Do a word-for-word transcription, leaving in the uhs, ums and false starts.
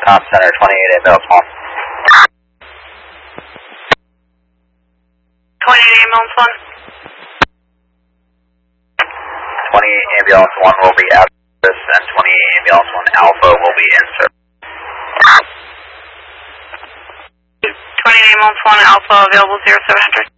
Comm Center, twenty-eight ambulance one. twenty-eight ambulance one. twenty-eight ambulance one will be out of service, and twenty-eight ambulance one Alpha will be in service. twenty-eight ambulance one Alpha available zero seven hundred.